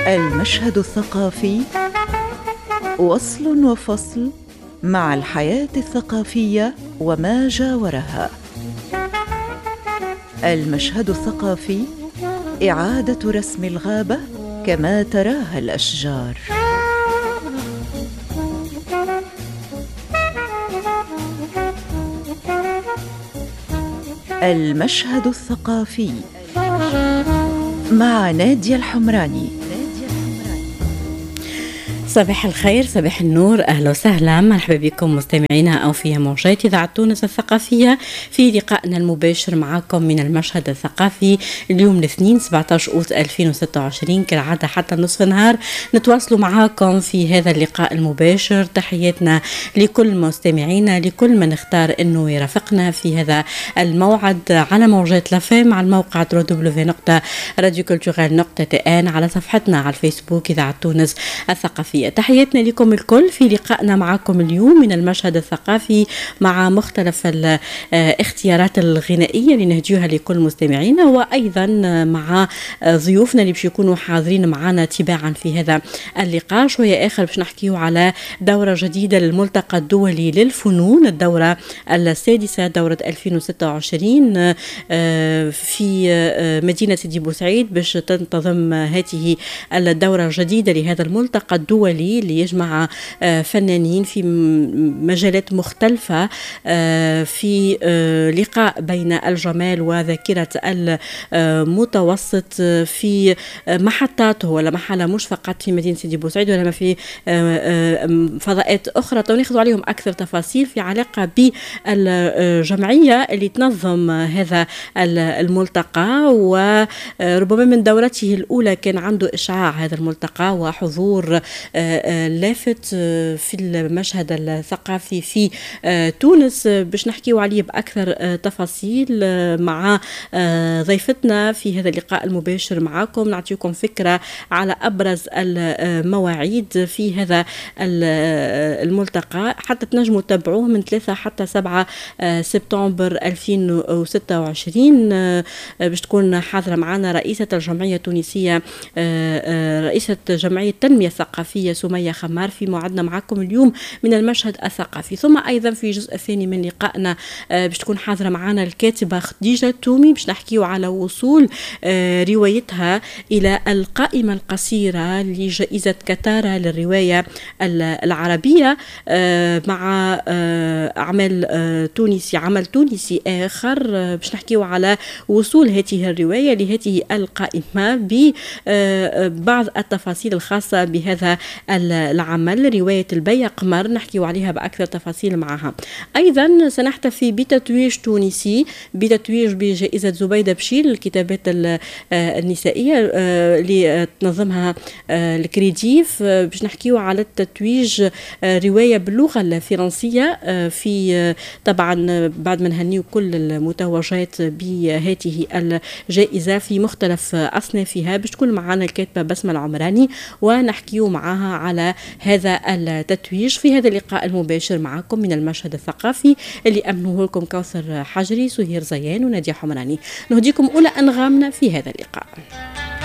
المشهد الثقافي وصل وفصل مع الحياة الثقافية وما جاورها. المشهد الثقافي إعادة رسم الغابة كما تراها الأشجار. المشهد الثقافي مع نادية الحمراني. صباح الخير، صباح النور، أهلا وسهلا، مرحبا بكم مستمعينا أو في موجات إذاعة تونس الثقافية في لقائنا المباشر معكم من المشهد الثقافي اليوم الاثنين 17 أوت 2026 كالعادة حتى نصف النهار نتواصلوا معكم في هذا اللقاء المباشر. تحياتنا لكل مستمعينا، لكل من اختار أنه يرافقنا في هذا الموعد على موجات لافام على الموقع www.radioculturel.tn على صفحتنا على الفيسبوك إذاعة تونس الثقافية. تحياتنا لكم الكل في لقائنا معكم اليوم من المشهد الثقافي مع مختلف الاختيارات الغنائية اللي نهديوها لكل مستمعينا، وأيضا مع ضيوفنا اللي باش يكونوا حاضرين معنا تباعا في هذا اللقاء. شوية آخر باش نحكيو على دورة جديدة للملتقى الدولي للفنون، الدورة السادسة دورة 2026 في مدينة سيدي بوسعيد باش تنتظم هذه الدورة الجديدة لهذا الملتقى الدولي اللي يجمع فنانين في مجالات مختلفة في لقاء بين الجمال وذاكرة المتوسط في محطات ولا محلة مش فقط في مدينة سيدي بوسعيد ولا في فضاءات أخرى. وناخذ عليهم أكثر تفاصيل في علاقة بالجمعية اللي تنظم هذا الملتقى، وربما من دورته الأولى كان عنده إشعاع هذا الملتقى وحضور لافت في المشهد الثقافي في تونس. باش نحكيو عليه بأكثر تفاصيل مع ضيفتنا في هذا اللقاء المباشر معكم، نعطيكم فكرة على أبرز المواعيد في هذا الملتقى حتى تنجموا تتابعوه من 3 حتى 7 سبتمبر 2026. باش تكون حاضرة معنا رئيسة الجمعية التونسية، رئيسة جمعية التنمية الثقافية سمية خمار في موعدنا معكم اليوم من المشهد الثقافي. ثم أيضا في الجزء الثاني من لقائنا باش تكون حاضرة معنا الكاتبة خديجة التومي، باش نحكيو على وصول روايتها إلى القائمة القصيرة لجائزة كتارا للرواية العربية مع عمل تونسي آخر. باش نحكيو على وصول هذه الرواية لهذه القائمة ببعض التفاصيل الخاصة بهذا العمل، رواية البي قمر، نحكيو عليها بأكثر تفاصيل معها. أيضا سنحتفي بتتويج تونسي، بتتويج بجائزة زبيدة بشير للكتابات النسائية اللي تنظمها الكريديف. باش نحكيو على التتويج رواية باللغة الفرنسية في طبعا بعد ما نهنيو كل المتوجات بهذه الجائزة في مختلف أصنافها. باش تكون معنا الكاتبة بسمة العمراني ونحكيو معها على هذا التتويج في هذا اللقاء المباشر معكم من المشهد الثقافي اللي أمنوه لكم كوثر حجري، سهير زيان ونادية حمراني. نهديكم أولى أنغامنا في هذا اللقاء.